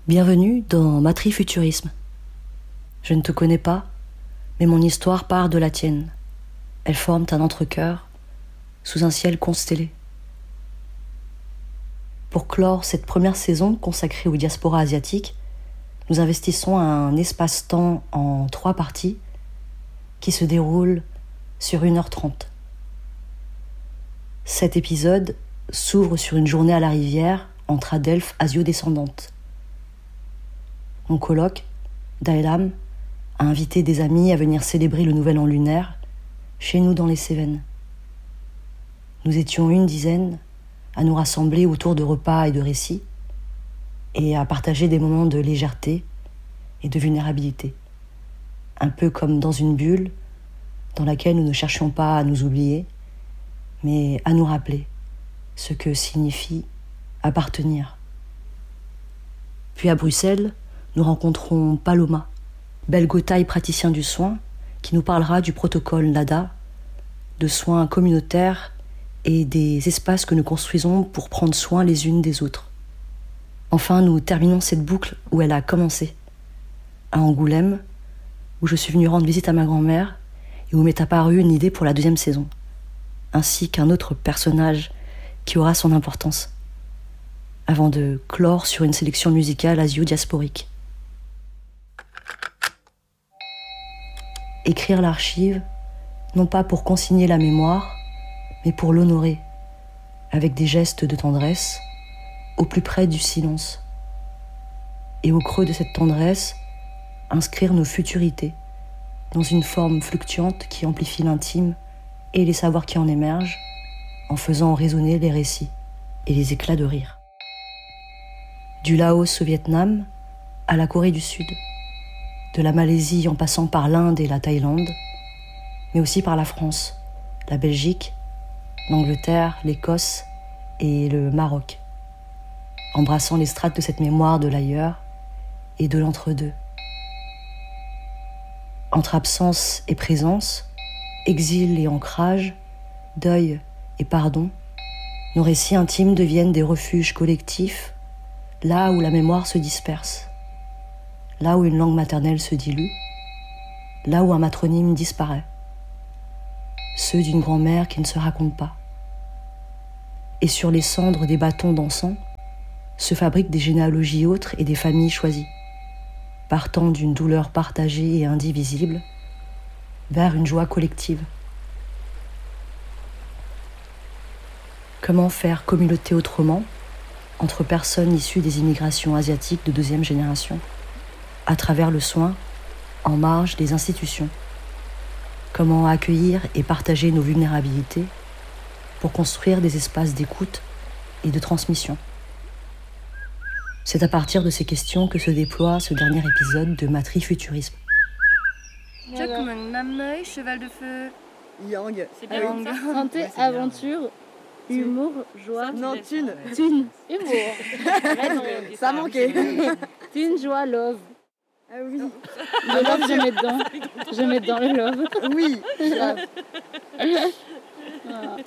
Bienvenue dans Matrifuturisme. Je ne te connais pas, mais mon histoire part de la tienne. Elles forment un entrecœur sous un ciel constellé. Pour clore cette première saison consacrée aux diasporas asiatiques, nous investissons un espace-temps en 3 parties qui se déroulent sur 1h30. Cet épisode s'ouvre sur une journée à la rivière entre adelphes asio-descendantes. Mon coloc, Daelam, a invité des amis à venir célébrer le nouvel an lunaire chez nous dans les Cévennes. Nous étions une dizaine à nous rassembler autour de repas et de récits et à partager des moments de légèreté et de vulnérabilité. Un peu comme dans une bulle dans laquelle nous ne cherchions pas à nous oublier, mais à nous rappeler ce que signifie appartenir. Puis à Bruxelles, nous rencontrons Paloma, belgo-thaï praticien du soin, qui nous parlera du protocole NADA, de soins communautaires et des espaces que nous construisons pour prendre soin les unes des autres. Enfin, nous terminons cette boucle où elle a commencé, à Angoulême, où je suis venue rendre visite à ma grand-mère et où m'est apparue une idée pour la 2e saison, ainsi qu'un autre personnage qui aura son importance, avant de clore sur une sélection musicale asio-diasporique. Écrire l'archive, non pas pour consigner la mémoire, mais pour l'honorer, avec des gestes de tendresse, au plus près du silence. Et au creux de cette tendresse, inscrire nos futurités, dans une forme fluctuante qui amplifie l'intime et les savoirs qui en émergent, en faisant résonner les récits et les éclats de rire. Du Laos au Vietnam à la Corée du Sud, de la Malaisie en passant par l'Inde et la Thaïlande, mais aussi par la France, la Belgique, l'Angleterre, l'Écosse et le Maroc, embrassant les strates de cette mémoire de l'ailleurs et de l'entre-deux. Entre absence et présence, exil et ancrage, deuil et pardon, nos récits intimes deviennent des refuges collectifs, là où la mémoire se disperse, là où une langue maternelle se dilue, là où un matronyme disparaît, ceux d'une grand-mère qui ne se raconte pas. Et sur les cendres des bâtons d'encens se fabriquent des généalogies autres et des familles choisies, partant d'une douleur partagée et indivisible vers une joie collective. Comment faire communauté autrement entre personnes issues des immigrations asiatiques de 2e génération, à travers le soin, en marge des institutions? Comment accueillir et partager nos vulnérabilités pour construire des espaces d'écoute et de transmission? C'est à partir de ces questions que se déploie ce dernier épisode de Matrifuturisme. Namneuil, cheval de feu. Yang. C'est bien ça. Santé, aventure, humour, joie. Non, thune. Thune, humour. Ça manquait. Thune, joie, love. Ah oui. Le love, je mets dedans. Je mets dedans le love. Oui. grave. Voilà.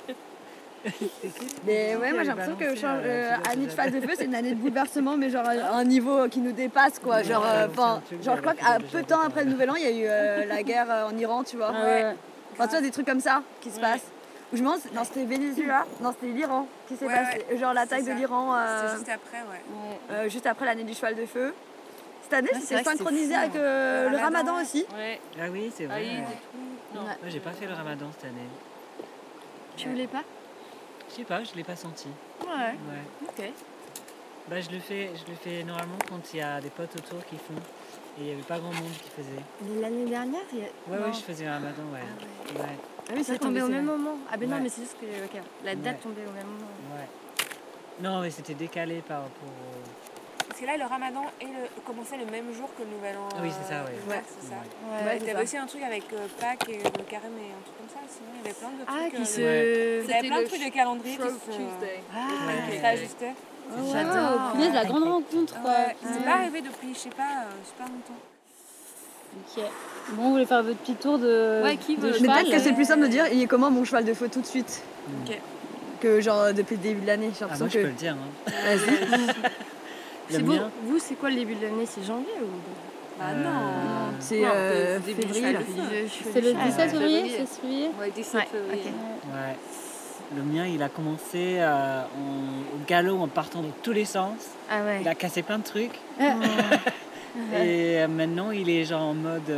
Mais ouais, moi j'ai l'impression que année de cheval de feu, c'est une année de bouleversement, mais genre à un niveau qui nous dépasse quoi. Genre, je crois qu'à peu de temps après le Nouvel An, il y a eu la guerre en Iran, tu vois. Ouais. Enfin, tu vois, des trucs comme ça qui se passent. Où je me demande, non, c'était Venezuela, non, c'était l'Iran qui s'est passé. Genre l'attaque de l'Iran. C'est juste après, ouais. Juste après l'année du cheval de feu. Cette année, c'est c'était vrai que synchronisé c'est fou, avec hein. le Ramadan aussi. Ouais. Ah oui, c'est vrai. Aïe, Ouais. et tout. Non. Moi, j'ai pas fait le ramadan cette année. Tu voulais pas? Je sais pas, je l'ai pas senti. Ouais. Ouais. Ok. Bah, je le fais normalement quand il y a des potes autour qui font. Et il y avait pas grand monde qui faisait. Mais l'année dernière, Ouais, je faisais le ramadan, ouais. Ouais. Ah oui, Ça tombait au même moment. Ah ben non, Ouais. mais c'est juste que la date Ouais. tombait au même moment. Ouais. Non, mais c'était décalé par rapport au... Parce que là, le ramadan commençait le même jour que le nouvel an. Ah oui, c'est ça, ouais. Ouais, c'est ça. Ouais. Ouais, Il y c'est avait ça. aussi un truc avec Pâques et le carême et un truc comme ça. Sinon, il y avait plein de trucs. Ah, qui se... Ouais. Il y avait plein de trucs de calendrier qui Shrove se... Tuesday. qui Ouais. s'ajustaient. J'adore. Punaise, la grande rencontre quoi. Ouais. C'est pas arrivé depuis, je sais pas, super longtemps. Ok. Bon, vous voulez faire votre petit tour de. Ouais, qui de veut Mais cheval, peut-être que c'est plus simple de dire, il est comment mon cheval de feu tout de suite Ok. que genre depuis le début de l'année. J'ai Ah, l'impression moi, je peux que. le dire. Hein. Vas-y. Le C'est beau. mien, Vous, c'est quoi le début de l'année? C'est janvier ou Bah non. C'est Non, début du février, là. C'est le 17 février, février. c'est février. Ouais, 17 Ouais, février. ok. ouais. Le mien, il a commencé au galop en partant dans tous les sens. Ah ouais. Il a cassé plein de trucs. Oh. Et maintenant, il est genre en mode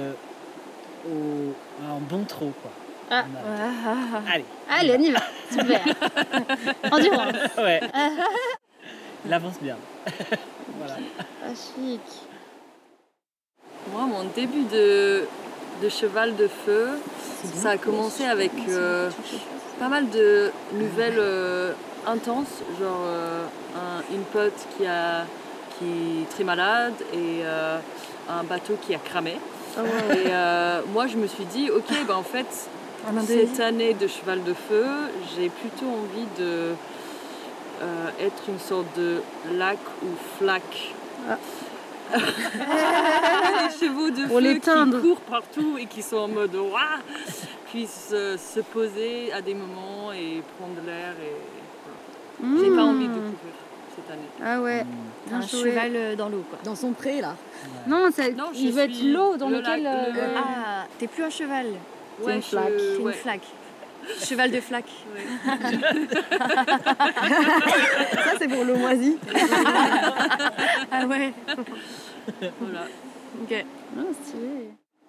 en bon trot, quoi. Ah. En mode, Ah, allez. Allez, on y va. Super. Endurance. Ouais. Il avance bien. Voilà. Ah, chic. Moi, mon début de cheval de feu, ça a commencé avec pas mal de nouvelles intenses, genre une pote qui est très malade et un bateau qui a cramé. Et moi, je me suis dit, ok, bah, en fait, cette année de cheval de feu, j'ai plutôt envie de être une sorte de lac ou flaque. Les chevaux de Pour feu l'éteindre. qui courent partout et qui sont en mode ouah, puissent se poser à des moments et prendre de l'air. Et voilà. J'ai pas envie de courir cette année. Ah ouais. un Bien joué. cheval dans l'eau, quoi. Dans son pré, là. Non, ça, Non, il je veut être suis l'eau dans le lequel. lac, le- Ah, t'es plus un cheval. Ouais, une flaque. T'es une ouais. flaque. Cheval de flaque. Ça, c'est pour le moisi. Ah ouais. Voilà. Ok. Non, stylé.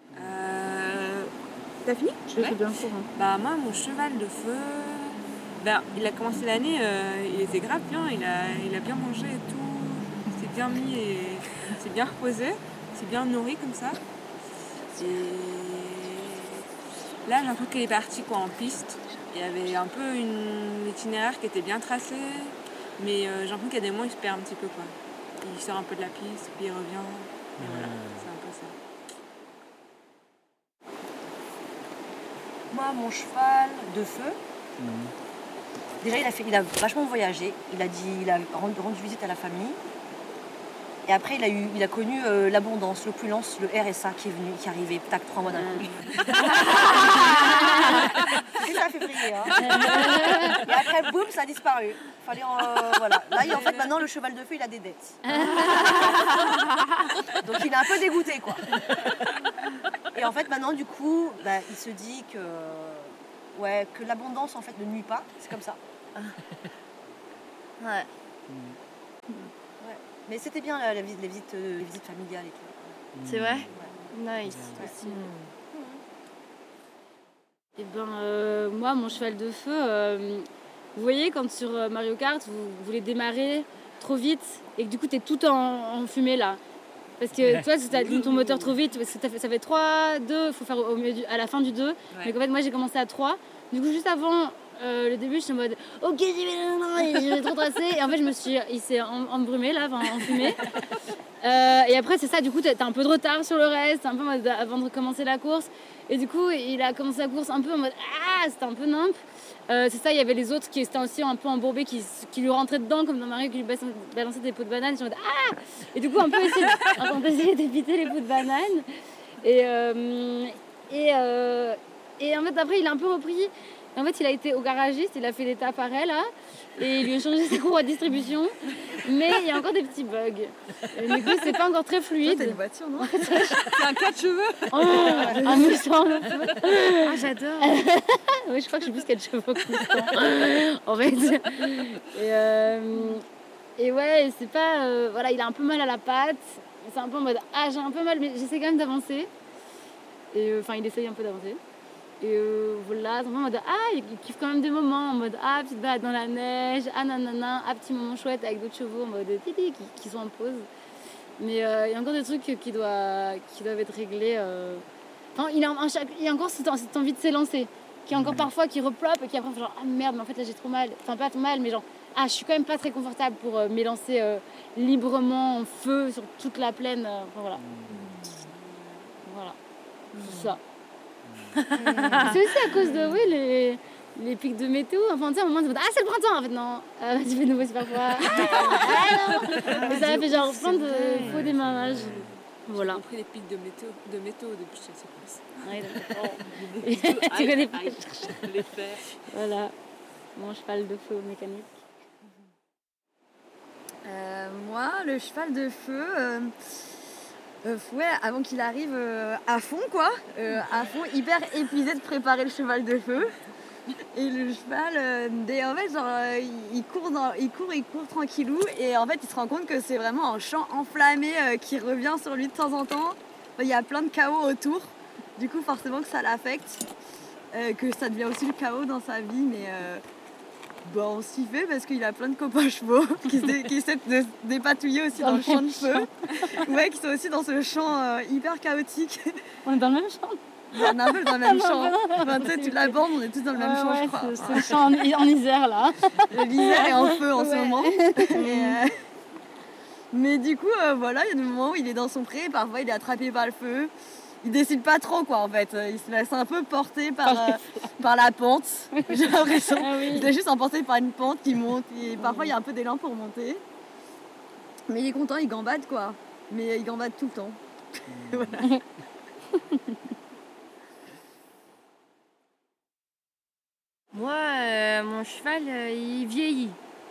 T'as fini? Je le fais bien court. Hein. Bah moi, mon cheval de feu, ben, il a commencé l'année, il était grave bien, il a bien mangé et tout, il s'est bien mis et s'est bien reposé, il s'est bien nourri comme ça. Et là, j'ai l'impression qu'il est parti quoi, en piste. Il y avait un peu un itinéraire qui était bien tracé, mais j'ai l'impression qu'il y a des moments où il se perd un petit peu. Quoi. Il sort un peu de la piste, puis il revient. Et voilà, c'est un peu ça. Moi, mon cheval de feu, déjà il a vachement voyagé. Il a rendu visite à la famille. Et après il a connu l'abondance, l'opulence, le RSA qui est arrivé, tac, 3 mois d'un coup. C'était ça février. Hein. Et après, boum, ça a disparu. Fallait voilà. Là, en fait, maintenant le cheval de feu, il a des dettes. Donc il est un peu dégoûté, quoi. Et en fait, maintenant, du coup, bah, il se dit que l'abondance, en fait, ne nuit pas. C'est comme ça. Ouais. Ouais. Mais c'était bien les visites familiales et tout. C'est vrai? Ouais. Nice. Ouais. Et ben, moi, mon cheval de feu, vous voyez, quand sur Mario Kart, vous voulez démarrer trop vite et que du coup, t'es tout en fumée là. Parce que toi, tu allumes ton moteur trop vite, parce que ça fait 3, 2, il faut faire à la fin du 2. Mais en fait, moi, j'ai commencé à 3. Du coup, juste avant le début, je suis en mode ok, j'ai trop tracé. Et en fait, il s'est embrumé là, en fumée. Et après, c'est ça, du coup, t'as un peu de retard sur le reste, un peu en mode avant de commencer la course. Et du coup, il a commencé la course un peu en mode ah, c'était un peu nimp. C'est ça, il y avait les autres qui étaient aussi un peu embourbés, qui lui rentraient dedans, comme dans Mario, qui lui balançaient des pots de banane. Je suis en mode ah. Et du coup, on peut essayer d'éviter les pots de banane. Et en fait, après, il a un peu repris. En fait, il a été au garagiste, il a fait des appareils là, et il lui a changé ses courroies de distribution. Mais il y a encore des petits bugs. Et du coup, c'est pas encore très fluide. T'as une voiture, non? C'est un 4 cheveux. Oh, un Mustang. Ah, j'adore. Oui, je crois que j'ai plus 4 chevaux que Mustang. En fait. Et ouais, c'est pas. Voilà, il a un peu mal à la patte. C'est un peu en mode ah, j'ai un peu mal, mais j'essaie quand même d'avancer. Et enfin, il essaye un peu d'avancer. Et voilà, c'est en mode ah, il kiffe quand même des moments en mode ah, petite balade dans la neige, ah nanana, ah, petit moment chouette avec d'autres chevaux en mode titi qui sont en pause. Mais il y a encore des trucs qui doivent être réglés. Enfin, il y a encore cette envie de s'élancer, qui est encore parfois qui replope et qui après genre ah merde, mais en fait là j'ai trop mal. Enfin, pas trop mal, mais genre ah, je suis quand même pas très confortable pour m'élancer librement en feu sur toute la plaine. Enfin, voilà. Voilà. C'est ça. C'est aussi à cause de les pics de météo. Enfin, tu sais, à un moment, ah, c'est le printemps. En fait, non. Tu fais de nouveau super froid. Et ça a fait genre plein de faux démarrages. Voilà. J'ai compris les pics de météo depuis que je sais pas. Ouais, d'accord. Tu connais pas. Les faire. Voilà. Mon cheval de feu mécanique. Moi, le cheval de feu, ouais, avant qu'il arrive à fond, quoi, à fond, hyper épuisé de préparer le cheval de feu. Et le cheval, en fait, genre, il court tranquillou, et en fait, il se rend compte que c'est vraiment un champ enflammé qui revient sur lui de temps en temps. Il y a plein de chaos autour, du coup, forcément que ça l'affecte, que ça devient aussi le chaos dans sa vie, mais on s'y fait parce qu'il a plein de copains chevaux qui essaient de se dépatouiller aussi dans le champ de feu. Ouais, qui sont aussi dans ce champ hyper chaotique. On est dans le même champ. On est un peu dans le même champ. Enfin, tu sais, toute la bande, on est tous dans le même champ, je crois. C'est le champ en Isère, là. L'Isère est en feu en ce moment. Mais du coup, voilà, il y a des moments où il est dans son pré, parfois il est attrapé par le feu. Il décide pas trop, quoi, en fait. Il se laisse un peu porter par la pente. J'ai l'impression. Il est juste emporté par une pente qui monte. Et parfois, il y a un peu d'élan pour monter. Mais il est content, il gambade, quoi. Mais il gambade tout le temps. Voilà. Moi, mon cheval, il vieillit.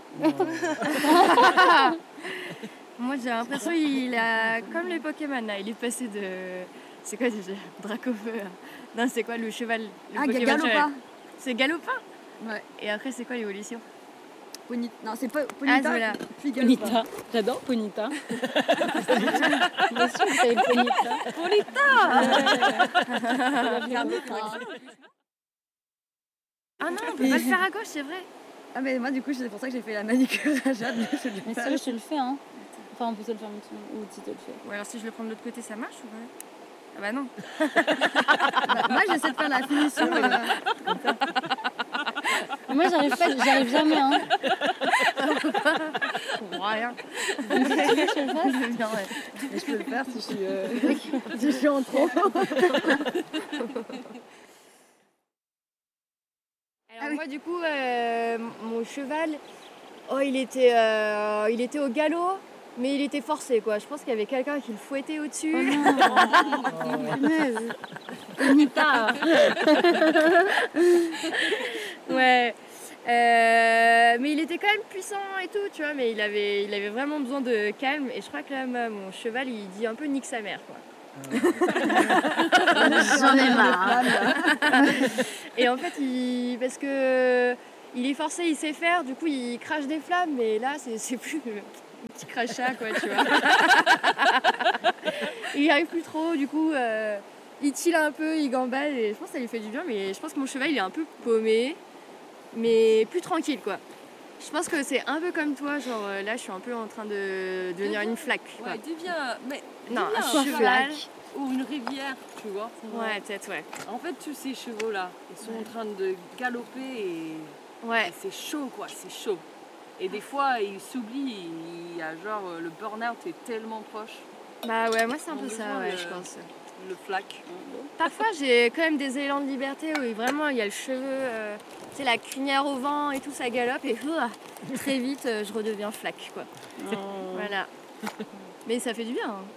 Moi, j'ai l'impression qu'il a comme les Pokémon, là. Il est passé de... C'est quoi déjà? Dracofeu. Non, c'est quoi le cheval? Galopin. C'est Galopin? Ouais. Et après, c'est quoi l'évolution? Non, c'est pas Ponita. Voilà. Puis Galopin. Ponita. J'adore Ponita. Moi aussi, je fais Ponita. Ah non, on peut pas le faire à gauche, c'est vrai. Ah, mais moi, du coup, c'est pour ça que j'ai fait la manicure à Jade. Mais sérieux, je te le fais, hein. Enfin, on peut se le faire maintenant, ou si te le fais. Ou alors si je le prends de l'autre côté, ça marche ou pas? Ah bah non. Moi, j'essaie de faire la finition. Moi, j'arrive jamais, hein. Rien. Mais je peux le faire si je suis en trop. Alors moi, du coup, mon cheval, il était au galop. Mais il était forcé, quoi. Je pense qu'il y avait quelqu'un qui le fouettait au-dessus. Ponita. Ouais. Mais il était quand même puissant et tout, tu vois. Mais il avait vraiment besoin de calme. Et je crois que là, mon cheval, il dit un peu nique sa mère, quoi. J'en ai marre. Et en fait, parce que il est forcé, il sait faire. Du coup, il crache des flammes. Mais là, c'est plus... un petit crachat, quoi, tu vois. Il n'y arrive plus trop, du coup, il tille un peu, il gambade, et je pense que ça lui fait du bien, mais je pense que mon cheval, il est un peu paumé, mais plus tranquille, quoi. Je pense que c'est un peu comme toi, genre là, je suis un peu en train de devenir une flaque, quoi. Ouais, deviens un cheval. Ou une rivière, tu vois. Ouais, peut-être, ouais. En fait, tous ces chevaux-là, ils sont en train de galoper et c'est chaud, quoi, c'est chaud. Et des fois, ils s'oublient, il y a genre le burn-out est tellement proche. Bah ouais, moi c'est un peu ça, ouais, je pense. Le flac. Parfois, j'ai quand même des élans de liberté où vraiment il y a le cheveu, tu sais, la crinière au vent et tout, ça galope et très vite, je redeviens flac, quoi. Oh. Voilà. Mais ça fait du bien. Hein.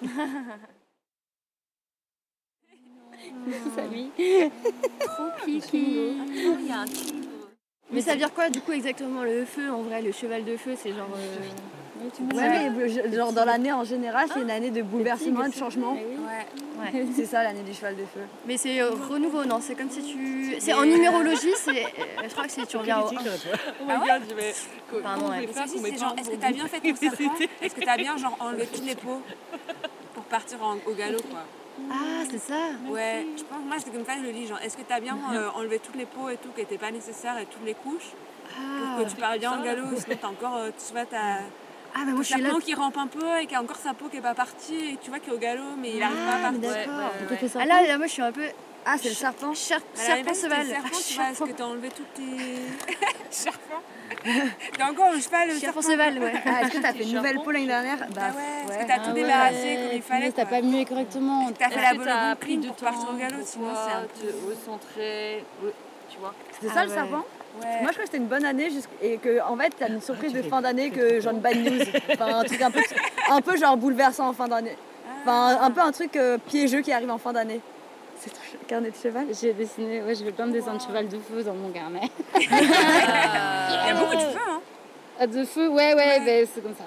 Salut. Trop kiki. Il y a un petit... Mais ça veut dire quoi, du coup, exactement, le feu? En vrai, le cheval de feu, c'est genre... Ouais, mais genre dans l'année en général, c'est une année de bouleversement et de changement. Ouais. C'est ça l'année du cheval de feu. Mais c'est renouveau, non? C'est comme si tu... C'est en numérologie, je crois que c'est tu reviens au... Oh my god, je vais... Pardon, ouais. C'est genre, est-ce que t'as bien fait ton serpent? Est-ce que t'as bien genre enlevé toutes les peaux pour partir au galop, quoi? Ah, c'est ça? Ouais, je pense, moi c'est comme ça que je le dis, genre, est-ce que t'as bien enlevé toutes les peaux et tout qui n'étaient pas nécessaires et toutes les couches pour que tu parles bien au galop, sinon t'as encore, tu vois, t'as... Ah, bah moi je suis là. serpent qui rampe un peu et qui a encore sa peau qui est pas partie et tu vois qu'il est au galop mais il arrive pas à partir. D'accord. Ah là, moi je suis un peu... Ah, c'est le serpent. Serpent cheval. Tu vois, est-ce que t'as enlevé toutes tes... serpents. T'as encore un cheval, le Serpent cheval, ouais. Ah, est-ce que t'as fait une nouvelle peau l'année dernière? Bah ouais. Est-ce que t'as tout débarrassé comme il fallait? T'as pas mué correctement. T'as fait la bonne clean pour partir au galop, sinon c'est un te recentrer, tu vois. C'était ça le serpent? Moi je crois que c'était une bonne année et que en fait t'as une surprise de fin d'année que genre une bad news. Enfin un truc un peu genre bouleversant en fin d'année. Enfin un peu un truc piégeux qui arrive en fin d'année. C'est ton carnet de cheval? J'ai dessiné, je fais plein de dessins de cheval de feu dans mon carnet. Il y a beaucoup de cheveux, hein. Ah, de feu, ouais, bah, c'est comme ça.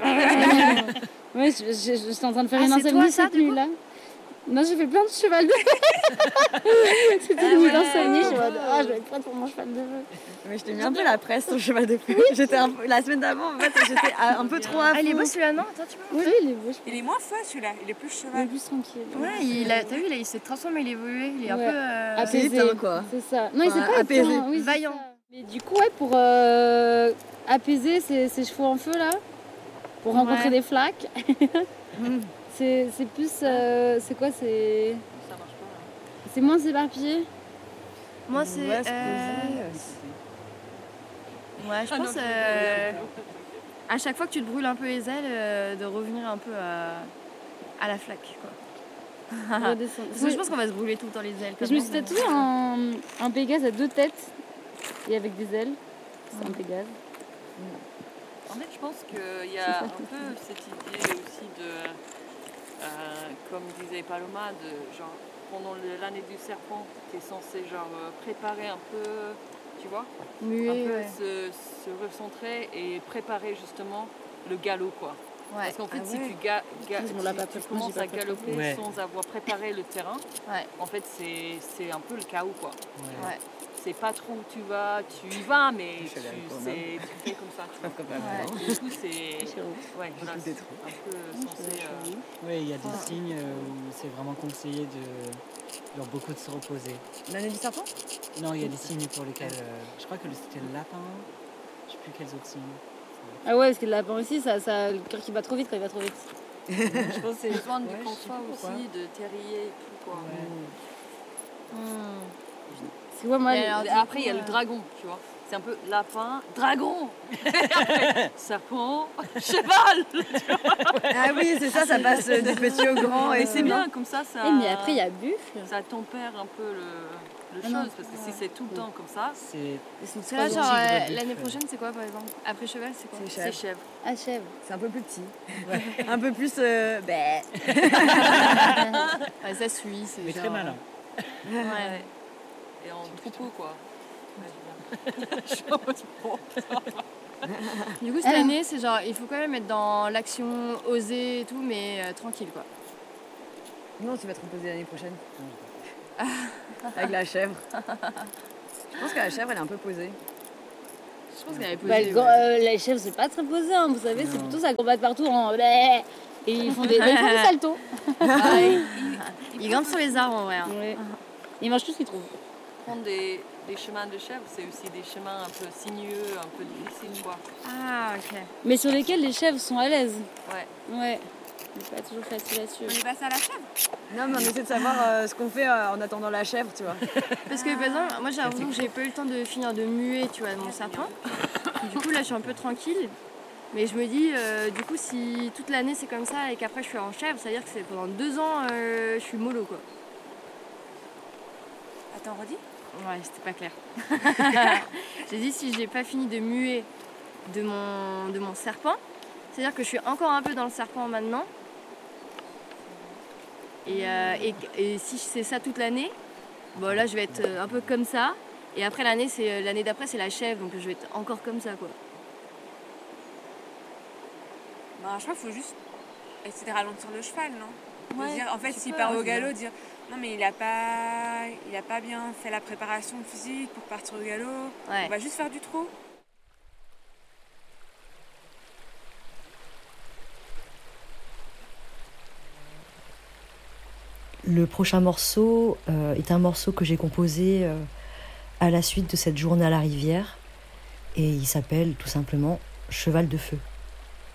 Ouais, j'étais en train de faire une c'est insomnie toi, ça, cette du coup nuit-là. Non, j'ai fait plein de cheval de feu. C'était une nuit d'insomnie, je suis en mode, je vais être prête pour mon cheval de feu. Mais je t'ai mis un peu la presse sur le cheval de feu. J'étais la semaine d'avant, en fait, j'étais un peu trop à fond. Ah, il est beau celui-là, non? Attends, tu peux Oui, il est beau, je Il est moins feu celui-là, il est plus Il est cheval. plus tranquille. Ouais, t'as vu, là, il s'est transformé, il est évolué, il est un Ouais. peu... Apaisé, éteint, quoi. c'est ça. Non, il s'est Enfin, pas apaisé. éteint, oui, c'est Vaillant. ça. Mais du coup, ouais, pour apaiser ses chevaux en feu, là, pour rencontrer des flaques, c'est plus... c'est quoi, c'est... Ça marche pas. Hein. C'est moins éparpillé. Moi, c'est... Ouais, c'est Ouais, je pense à chaque fois que tu te brûles un peu les ailes, de revenir un peu à la flaque, quoi. Redescendre. Parce que je pense qu'on va se brûler tout le temps les ailes. Je me suis tatoué un Pégase à 2 têtes et avec des ailes. C'est un Pégase. En fait, je pense qu'il y a un peu cette idée aussi de, comme disait Paloma, de genre pendant l'année du serpent, tu es censé genre préparer un peu, tu vois, Muet, un peu ouais. se recentrer et préparer justement le galop, quoi. Ouais. Parce qu'en fait, Ah si ouais. tu, On l'a pas tu fait. commences Moi, j'ai à pas fait. galoper Ouais. sans avoir préparé le terrain, Ouais. en fait, c'est un peu le chaos, quoi. Ouais. C'est pas trop où tu vas, tu y vas, mais Je suis allée avec tu toi, fais comme ça. Tu vois. Ouais. Du coup, c'est ouais, voilà, c'est un peu censé. Oui, il y a des signes où c'est vraiment conseillé genre beaucoup de se reposer. L'année du serpent? Non, il y a des signes pour lesquels... je crois que c'était le lapin. Je sais plus quels autres signes. Ah ouais, parce que le lapin aussi, ça, le cœur qui bat trop vite quand il va trop vite. Je pense que c'est besoin du Ouais, je sais confort plus pourquoi. aussi, de terrier et tout, quoi. Ouais. C'est quoi, moi, Et alors, Après, il y a le dragon, tu vois. C'est un peu lapin, dragon, serpent, cheval. Ah oui, c'est ça, ça passe du petit au grand. Et c'est bien, comme ça, mais après, il y a buffle. ça tempère un peu le Ah non. chose. Parce que si c'est tout le temps comme ça, C'est C'est là, genre, tigre, buffle. l'année prochaine, c'est quoi, par exemple? Après cheval, c'est quoi? C'est c'est chèvre. chèvre. Ah, chèvre. C'est un peu plus petit. Un peu plus. Ouais, ça suit, c'est mais genre... très malin. Ouais. Et en troupeau, quoi. Je suis en mode, bon. Du coup, cette année, c'est genre, il faut quand même être dans l'action, oser et tout, mais tranquille, quoi. Non, tu vas te reposer l'année prochaine. Avec la chèvre. Je pense que la chèvre, elle est un peu posée. Je pense qu'elle est Bah, posée. les chèvres, c'est pas très posé, hein, vous savez, c'est plutôt ça combat partout en. Et ils font des saltos. Ils grimpent sur les arbres, en vrai. Hein. Ouais. Ils mangent tout ce qu'ils trouvent. Prendre des chemins de chèvre, c'est aussi des chemins un peu sinueux, un peu difficiles, quoi. Ah, ok. Mais sur lesquels les chèvres sont à l'aise. Ouais. Ouais. C'est pas toujours facile à suivre. On est passé à la chèvre. Non, mais on essaie de savoir ce qu'on fait en attendant la chèvre, tu vois. Parce que, par exemple, moi, j'ai l'impression que j'ai pas eu le temps de finir de muer, tu vois, mon serpent. Du coup, là, je suis un peu tranquille. Mais je me dis, du coup, si toute l'année c'est comme ça et qu'après je suis en chèvre, ça veut dire que c'est pendant 2 ans, je suis mollo, quoi. Attends, redis. Ouais, c'était pas clair. J'ai dit, si j'ai pas fini de muer de mon serpent, c'est-à-dire que je suis encore un peu dans le serpent maintenant. Et si c'est ça toute l'année, bon là je vais être un peu comme ça. Et après l'année d'après c'est la chèvre, donc je vais être encore comme ça, quoi. Bah, je crois qu'il faut juste essayer de ralentir le cheval, non? De Ouais, dire, en fait, tu s'il peux, part ouais, au galop, dire non, mais il a pas bien fait la préparation physique pour partir au galop. Ouais. On va juste faire du trot. Le prochain morceau est un morceau que j'ai composé à la suite de cette journée à la rivière et il s'appelle tout simplement Cheval de feu.